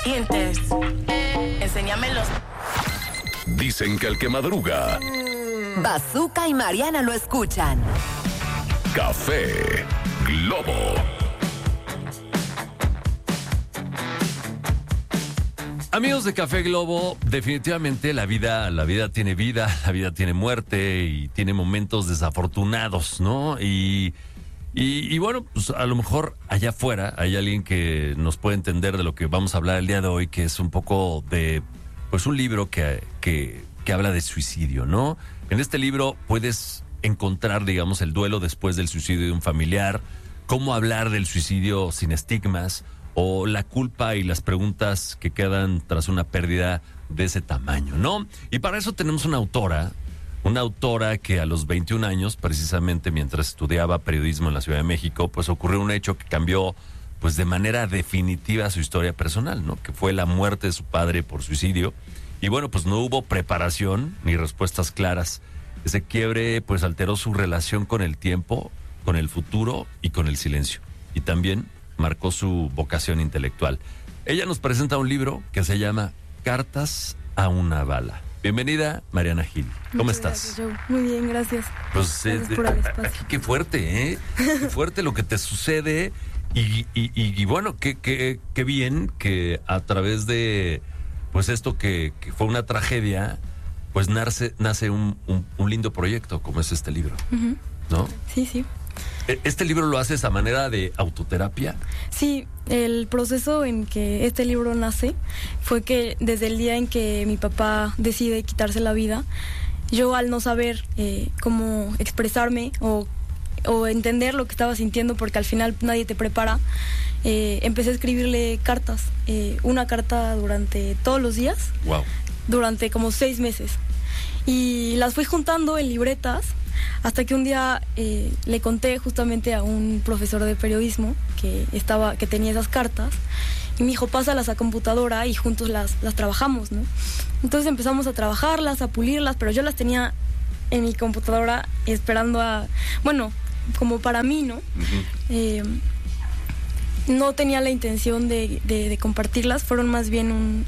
dientes. Enséñamelos. Dicen que el que madruga. Bazooka y Mariana lo escuchan. Café Globo. Amigos de Café Globo, definitivamente la vida tiene vida, la vida tiene muerte y tiene momentos desafortunados, ¿no? Y bueno, pues a lo mejor allá afuera hay alguien que nos puede entender de lo que vamos a hablar el día de hoy, que es un poco de, pues un libro que habla de suicidio, ¿no? En este libro puedes encontrar, digamos, el duelo después del suicidio de un familiar, cómo hablar del suicidio sin estigmas, o la culpa y las preguntas que quedan tras una pérdida de ese tamaño, ¿no? Y para eso tenemos una autora que a los 21 años, precisamente mientras estudiaba periodismo en la Ciudad de México, pues ocurrió un hecho que cambió, pues de manera definitiva su historia personal, ¿no? Que fue la muerte de su padre por suicidio. Y bueno, pues no hubo preparación ni respuestas claras. Ese quiebre, pues alteró su relación con el tiempo, con el futuro y con el silencio. Y también marcó su vocación intelectual. Ella nos presenta un libro que se llama Cartas a una bala. Bienvenida, Mariana Gil. ¿Cómo estás? Gracias, Joe. Muy bien, gracias. Pues gracias por el espacio. Qué fuerte, ¿eh? Qué fuerte lo que te sucede. Y bueno, qué bien que a través de pues esto que fue una tragedia, pues nace un lindo proyecto como es este libro, ¿no? Sí. ¿Este libro lo haces a manera de autoterapia? Sí, el proceso en que este libro nace fue que desde el día en que mi papá decide quitarse la vida, yo al no saber cómo expresarme o entender lo que estaba sintiendo, porque al final nadie te prepara, empecé a escribirle cartas, una carta durante todos los días, wow, durante como 6 meses. Y las fui juntando en libretas hasta que un día le conté justamente a un profesor de periodismo que tenía esas cartas y me dijo, pásalas a computadora y juntos las trabajamos, ¿no? Entonces empezamos a trabajarlas, a pulirlas, pero yo las tenía en mi computadora esperando como para mí, ¿no? Uh-huh. No tenía la intención de compartirlas, fueron más bien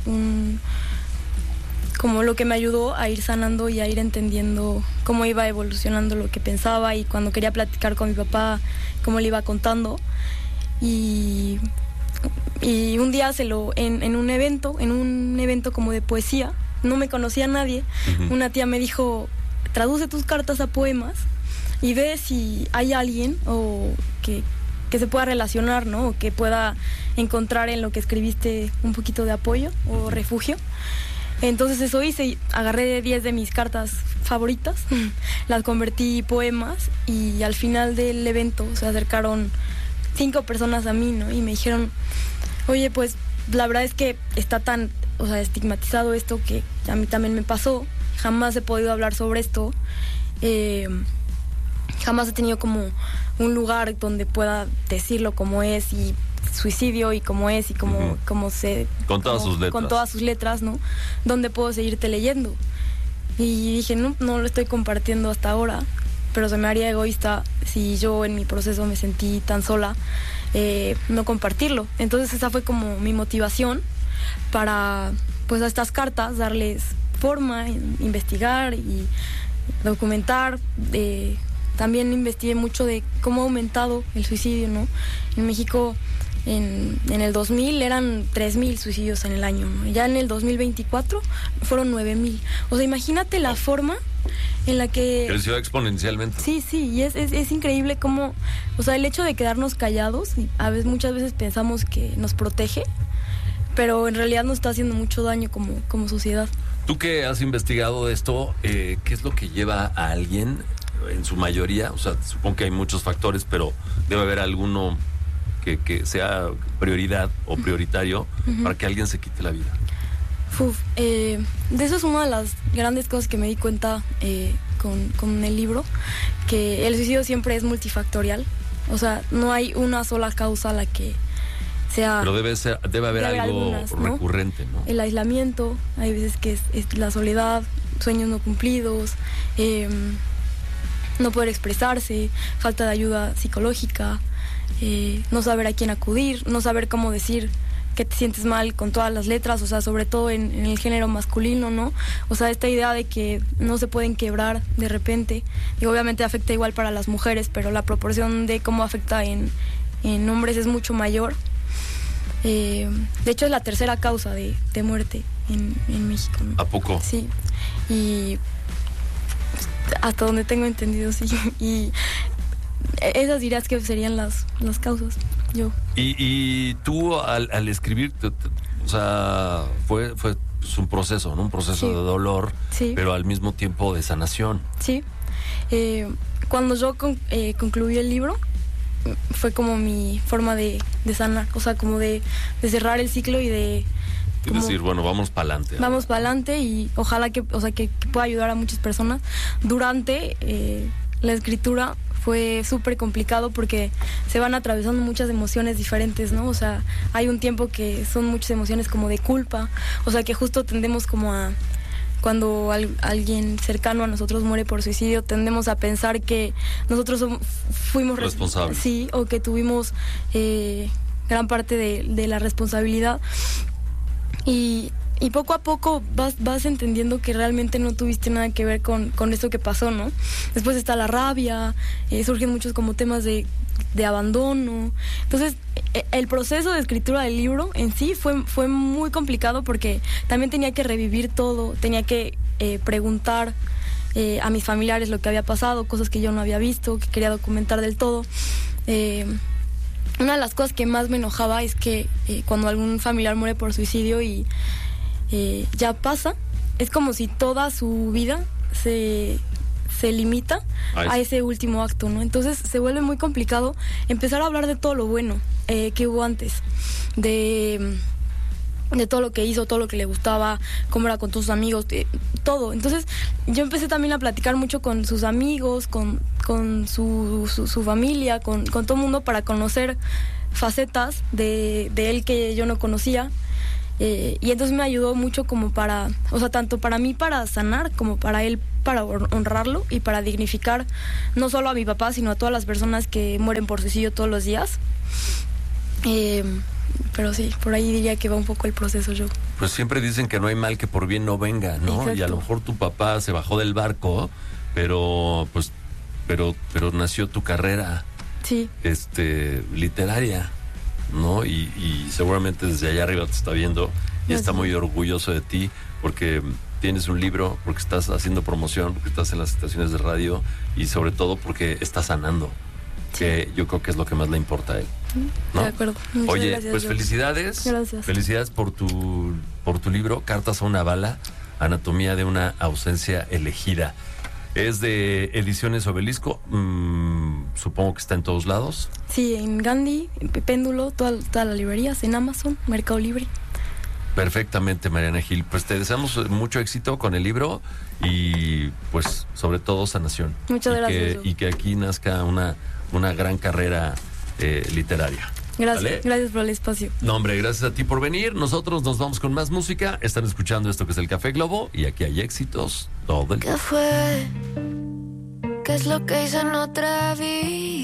como lo que me ayudó a ir sanando y a ir entendiendo cómo iba evolucionando lo que pensaba, y cuando quería platicar con mi papá, cómo le iba contando. Y un día en un evento como de poesía, no me conocía a nadie, uh-huh. Una tía me dijo, traduce tus cartas a poemas y ve si hay alguien o que se pueda relacionar, ¿no? O que pueda encontrar en lo que escribiste un poquito de apoyo o refugio. Entonces eso hice, agarré 10 de mis cartas favoritas, las convertí en poemas, y al final del evento se acercaron 5 personas a mí, ¿no? Y me dijeron, oye, pues la verdad es que está tan, estigmatizado esto, que a mí también me pasó, jamás he podido hablar sobre esto, jamás he tenido como un lugar donde pueda decirlo como es, y suicidio y cómo es y cómo se... Con todas sus letras. Con todas sus letras, ¿no? ¿Dónde puedo seguirte leyendo? Y dije, no lo estoy compartiendo hasta ahora, pero se me haría egoísta si yo en mi proceso me sentí tan sola, no compartirlo. Entonces esa fue como mi motivación para, pues, a estas cartas darles forma, investigar y documentar. También investigué mucho de cómo ha aumentado el suicidio, ¿no? En México, en el 2000 eran 3,000 suicidios en el año, ¿no? Ya en el 2024 fueron 9,000. Imagínate la forma en la que... Creció exponencialmente. Sí, y es increíble cómo... el hecho de quedarnos callados, y muchas veces pensamos que nos protege, pero en realidad nos está haciendo mucho daño como sociedad. Tú que has investigado esto, ¿qué es lo que lleva a alguien, en su mayoría? Supongo que hay muchos factores, pero debe haber alguno que sea prioridad o prioritario, uh-huh, para que alguien se quite la vida. De eso es una de las grandes cosas que me di cuenta con el libro, que el suicidio siempre es multifactorial. No hay una sola causa a la que sea... Pero debe haber algo algunas, ¿no? Recurrente, ¿no? El aislamiento, hay veces que es la soledad, sueños no cumplidos, no poder expresarse, falta de ayuda psicológica, no saber a quién acudir, no saber cómo decir que te sientes mal con todas las letras, o sea, sobre todo en el género masculino, ¿no? O sea, esta idea de que no se pueden quebrar de repente, y obviamente afecta igual para las mujeres, pero la proporción de cómo afecta en hombres es mucho mayor. De hecho, es la tercera causa de muerte en México, ¿no? ¿A poco? Sí, y hasta donde tengo entendido, sí, y esas dirías que serían las causas, yo. Y tú al escribir, o sea, fue pues, un proceso, ¿no? Un proceso Sí. de dolor, Sí. pero al mismo tiempo de sanación. Sí. Cuando yo concluí el libro, fue como mi forma de sanar, o sea, como de cerrar el ciclo y de... Es como, decir, bueno, vamos para adelante. vamos para adelante y ojalá que pueda ayudar a muchas personas. Durante la escritura fue súper complicado porque se van atravesando muchas emociones diferentes, ¿no? O sea, hay un tiempo que son muchas emociones como de culpa, o sea, que justo tendemos como a... Cuando alguien cercano a nosotros muere por suicidio, tendemos a pensar que nosotros fuimos responsables. Sí, o que tuvimos gran parte de la responsabilidad. Y poco a poco vas entendiendo que realmente no tuviste nada que ver con esto que pasó, ¿no? Después está la rabia, surgen muchos como temas de abandono. Entonces, el proceso de escritura del libro en sí fue muy complicado porque también tenía que revivir todo, tenía que preguntar a mis familiares lo que había pasado, cosas que yo no había visto, que quería documentar del todo. Una de las cosas que más me enojaba es que cuando algún familiar muere por suicidio y ya pasa, es como si toda su vida se limita a ese último acto, ¿no? Entonces se vuelve muy complicado empezar a hablar de todo lo bueno que hubo antes, de todo lo que hizo, todo lo que le gustaba, cómo era con todos sus amigos, todo. Entonces yo empecé también a platicar mucho con sus amigos, con su familia, con todo el mundo, para conocer facetas de él que yo no conocía. Y entonces me ayudó mucho como para, o sea, tanto para mí para sanar, como para él para honrarlo y para dignificar no solo a mi papá, sino a todas las personas que mueren por suicidio todos los días. Pero sí, por ahí diría que va un poco el proceso yo. Pues siempre dicen que no hay mal que por bien no venga, ¿no? Exacto. Y a lo mejor tu papá se bajó del barco, pero nació tu carrera Sí, literaria, ¿no? Y seguramente desde allá arriba te está viendo y está muy orgulloso de ti porque tienes un libro, porque estás haciendo promoción, porque estás en las estaciones de radio y sobre todo porque estás sanando, que yo creo que es lo que más le importa a él, ¿no? de acuerdo. Muchas Oye, gracias, pues yo. felicidades. Gracias. Felicidades por tu libro, Cartas a una bala, anatomía de una ausencia elegida. Es de Ediciones Obelisco, supongo que está en todos lados. Sí, en Gandhi, en Péndulo, todas las librerías, en Amazon, Mercado Libre. Perfectamente, Mariana Gil. Pues te deseamos mucho éxito con el libro y pues sobre todo sanación. Muchas gracias. Y que aquí nazca una gran carrera literaria. Gracias, ¿Vale? gracias por el espacio. No, hombre, gracias a ti por venir. Nosotros nos vamos con más música. Están escuchando esto que es el Café Globo y aquí hay éxitos todo el ¿Qué fue? ¿Qué es lo que hice? No atreví